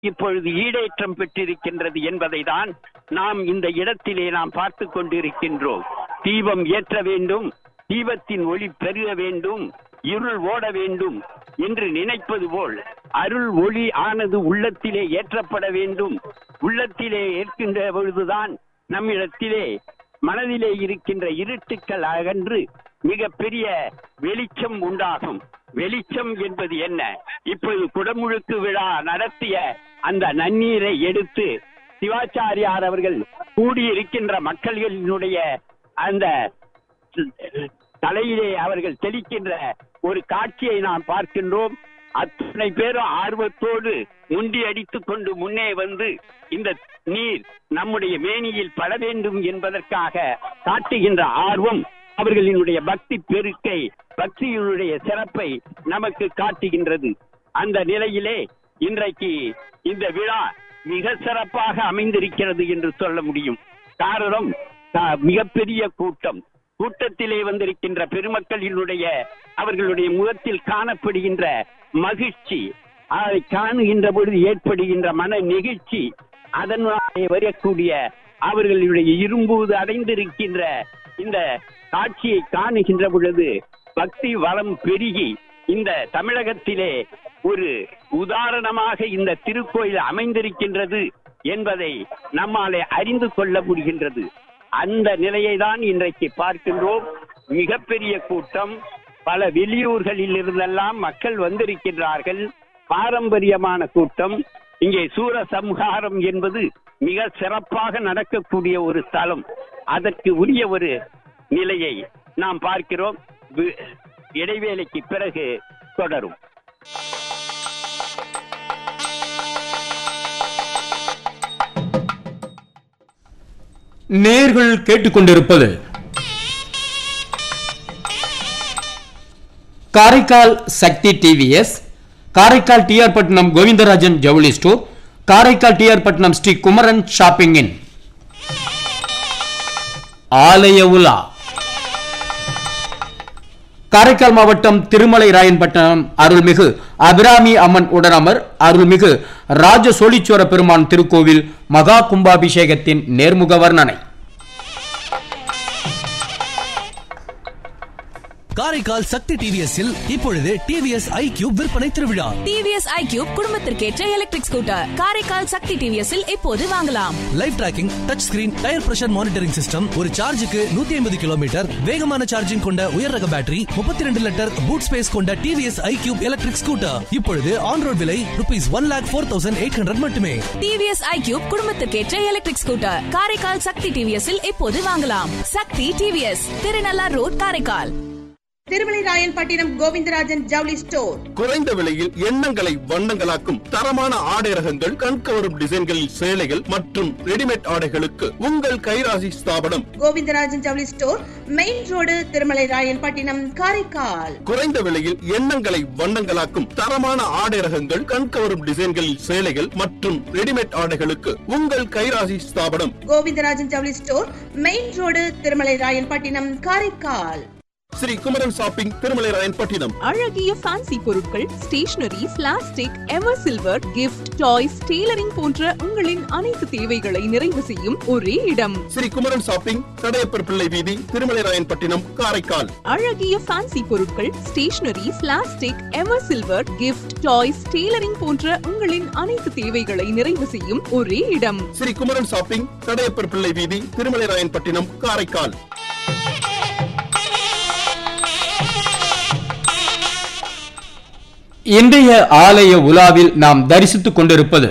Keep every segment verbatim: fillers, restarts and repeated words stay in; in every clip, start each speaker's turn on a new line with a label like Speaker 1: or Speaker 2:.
Speaker 1: இப்பொழுது ஈடேற்றம் பெற்றிருக்கின்றது என்பதை தான் நாம் இந்த இடத்திலே நாம் பார்த்து கொண்டிருக்கின்றோம். தீபம் ஏற்ற வேண்டும், தீபத்தின் ஒளி பெருக வேண்டும், இருள் ஓட வேண்டும் என்று நினைப்பது போல் அருள் ஒளி ஆனது உள்ளத்திலே ஏற்றப்பட வேண்டும். உள்ளத்திலே ஏற்கின்ற பொழுதுதான் நம்மிடத்திலே மனதிலே இருக்கின்ற இருட்டுக்கள் அகன்று மிக பெரிய வெளிச்சம் உண்டாகும். வெளிச்சம் என்பது என்ன? இப்போது குடமுழுக்கு விழா நடத்திய அந்த நன்னீரை எடுத்து சிவாச்சாரியார் அவர்கள் கூடியிருக்கின்ற மக்களினுடைய அந்த தலையிலே அவர்கள் தெளிக்கின்ற ஒரு காட்சியை நாம் பார்க்கின்றோம். அத்தனை பேரும் ஆர்வத்தோடு முண்டி அடித்துக் கொண்டு முன்னே வந்து இந்த நீர் நம்முடைய மேனியில் பட வேண்டும் என்பதற்காக காட்டுகின்ற ஆர்வம் அவர்களினுடைய பக்தி பெருக்கை, பக்தியினுடைய சிறப்பை நமக்கு காட்டுகின்றது. அந்த நிலையிலே இன்றைக்கு இந்த விழா மிக சிறப்பாக அமைந்திருக்கிறது என்று சொல்ல முடியும். காரணம், மிகப்பெரிய கூட்டம். கூட்டத்திலே வந்திருக்கின்ற பெருமக்களினுடைய அவர்களுடைய முகத்தில் காணப்படுகின்ற மகிழ்ச்சி, அதை காணுகின்ற பொழுது ஏற்படுகின்ற மன நெகிழ்ச்சி, அதனாலே வரக்கூடிய அவர்களுடைய இரும்புவது அடைந்திருக்கின்ற இந்த காட்சியை காணுகின்ற பொழுது பக்தி வளம் பெருகி இந்த தமிழகத்திலே ஒரு உதாரணமாக இந்த திருக்கோயில் அமைந்திருக்கின்றது என்பதை நம்மாலே அறிந்து கொள்ள முடிகின்றது. அந்த நிலையை தான் இன்றைக்கு பார்க்கின்றோம். மிகப்பெரிய கூட்டம், பல வெளியூர்களில் இருந்தெல்லாம் மக்கள் வந்திருக்கின்றார்கள். பாரம்பரியமான கூட்டம். இங்கே சூரசம்ஹாரம் என்பது மிக சிறப்பாக நடக்கக்கூடிய ஒரு ஸ்தலம். அதற்கு உரிய ஒரு நிலையை நாம் பார்க்கிறோம். இடைவேளைக்கு பிறகு தொடரும்.
Speaker 2: நேர்கள் கேட்டுக்கொண்டிருப்பது காரைக்கால் சக்தி டிவிஎஸ், காரைக்கால் டிஆர் பட்டினம் கோவிந்தராஜன் ஜவுளி ஸ்டோர், காரைக்கால் டிஆர் பட்டினம் ஸ்ரீ குமரன் ஷாப்பிங்கின் ஆலய உலா. காரைக்கால் மாவட்டம் திருமலை ராயன்பட்டினம் அருள்மிகு அபிராமி அம்மன் உடனமர் அருள்மிகு ராஜ சோழீஸ்வர பெருமான் திருக்கோவில் மகா கும்பாபிஷேகத்தின் நேர்முக வர்ணனை.
Speaker 3: காரைக்கால் சக்தி டிவிஎஸ்ஸில் இப்பொழுது டிவிஎஸ் ஐக்யூப் விற்பனை திருவிழா.
Speaker 4: TVS iQube குடும்பத்திற்கேற்ற electric scooter Karaikal சக்தி டிவிஎஸ்ஸில் இப்போது வாங்கலாம்.
Speaker 3: Live tracking, touch screen, tyre pressure monitoring system, ஒரு சார்ஜுக்கு நூத்தி ஐம்பது கிலோமீட்டர் வேகமான சார்ஜிங் கொண்ட உயர் ரக பேட்டரி, முப்பத்தி ரெண்டு லிட்டர் பூட் ஸ்பேஸ் கொண்ட டிவிஎஸ் ஐக்யூப் எலக்ட்ரிக் ஸ்கூட்டர் இப்பொழுது ஆன் ரோட் விலை rupees one lakh four thousand eight hundred மட்டுமே.
Speaker 4: TVS iQube குடும்பத்திற்கேற்ற electric scooter Karaikal சக்தி டிவிஎஸ்ஸில் இப்போது வாங்கலாம். சக்தி டிவிஎஸ், திருநள்ளார் ரோட், காரைக்கால்.
Speaker 5: திருமலை ராயன்பட்டினம் கோவிந்தராஜன் ஜவுளி ஸ்டோர்.
Speaker 6: குறைந்த விலையில் எண்ணங்களை வண்ணங்களாக்கும் தரமான ஆடை ரகங்கள், கண்கவரும் டிசைன்களில் சேலைகள் மற்றும் ரெடிமேட் ஆடைகளுக்கு உங்கள் கைராசி ஸ்தாபனம்
Speaker 5: கோவிந்தராஜன் ஜவுளி store, main road, Thirumalai Rayanpattinam, Karaikal.
Speaker 6: குறைந்த விலையில் எண்ணங்களை வண்ணங்களாக்கும் தரமான ஆடை ரகங்கள், கண்கவரும் டிசைன்களில் சேலைகள் மற்றும் ரெடிமேட் ஆடைகளுக்கு உங்கள் கைராசி ஸ்தாபனம்
Speaker 5: கோவிந்தராஜன் ஜவுளி store, main road, Thirumalai Rayanpattinam, Karaikal.
Speaker 6: Sri Kumaran shopping, Thirumalai Rayanpattinam.
Speaker 7: அழகிய ஃபேன்சி பொருட்கள், stationary, plastic, ever silver, gift, toys, tailoring போன்ற உங்களின் அனைத்து தேவைகளை நிறைவு செய்யும் ஒரே இடம்
Speaker 6: ஸ்ரீ குமரன் ஷாப்பிங், தடையப்பர் பிள்ளை வீதி, திருமலை ராயன்பட்டினம், காரைக்கால்.
Speaker 7: அழகிய ஃபேன்சி பொருட்கள், stationary, plastic, ever silver, gift, toys, tailoring போன்ற உங்களின் அனைத்து தேவைகளை நிறைவு செய்யும் ஒரே இடம்
Speaker 6: ஸ்ரீ குமரன் ஷாப்பிங், தடையப்பர் பிள்ளை வீதி, திருமலை ராயன்பட்டினம், காரைக்கால்.
Speaker 2: இன்றைய ஆலய உலாவில் நாம் தரிசித்துக் கொண்டிருப்பது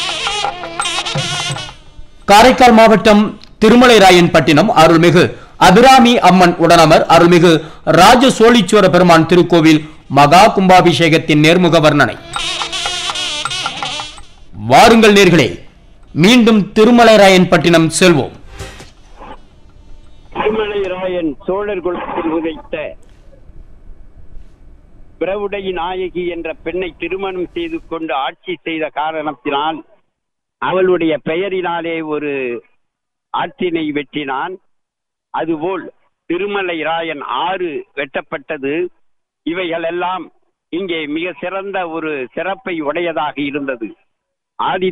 Speaker 2: காரைக்கால் மாவட்டம் திருமலை ராயன்பட்டினம் அருள்மிகு அபிராமி அம்மன் உடனமர் அருள்மிகு ராஜ சோழீஸ்வர பெருமான் திருக்கோவில் மகா கும்பாபிஷேகத்தின் நேர்முக வர்ணனை. வாருங்கள் நேர்களே, மீண்டும் திருமலை ராயன்பட்டினம் செல்வோம்.
Speaker 1: திருமலை ராயன் சோழர் குலத்தில் உதைத்த பிரவுடை நாயகி என்ற பெண்ணை திருமணம் செய்து கொண்டு ஆட்சி செய்த காரணத்தினால் அவளுடைய பெயரினாலே ஒரு ஆற்றினை வெட்டினான். அதுபோல் திருமலை ராயன் ஆறு வெட்டப்பட்டது. இவைகளெல்லாம் இங்கே மிக சிறந்த ஒரு சிறப்பை உடையதாக இருந்தது. ஆதி